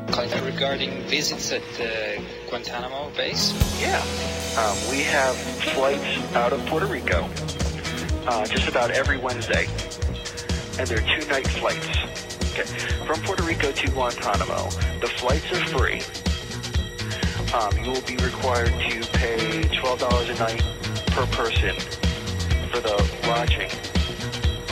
Regarding visits at the Guantanamo base? Yeah. We have flights out of Puerto Rico just about every Wednesday. And they're 2-night flights. Okay. From Puerto Rico to Guantanamo, the flights are free. You will be required to pay $12 a night per person for the lodging